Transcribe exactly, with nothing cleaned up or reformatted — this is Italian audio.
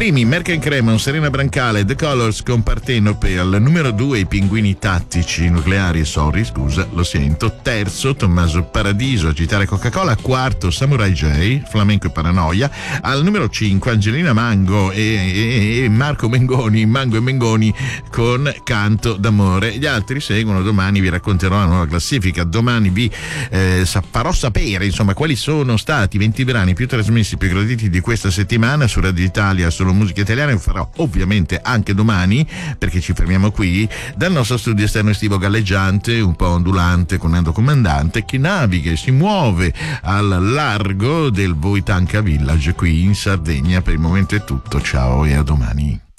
Primi Merck Cremon, Serena Brancale, The Colors con Partenope. Al numero due i Pinguini Tattici Nucleari, sorry, scusa, lo sento. Terzo Tommaso Paradiso, Agitare Coca-Cola. Quarto Samurai J, Flamenco e Paranoia. Al numero cinque Angelina Mango e, e, e Marco Mengoni, Mango e Mengoni con Canto d'amore. Gli altri seguono, domani vi racconterò la nuova classifica, domani vi eh, farò sapere insomma quali sono stati i venti brani più trasmessi, più graditi di questa settimana su Radio Italia, solo musica italiana. Lo farò ovviamente anche domani, perché ci fermiamo qui dal nostro studio esterno estivo galleggiante, un po' ondulante, con Nando Comandante, che naviga e si muove al largo del Voitanca Village qui in Sardegna. Per il momento è tutto, ciao e a domani.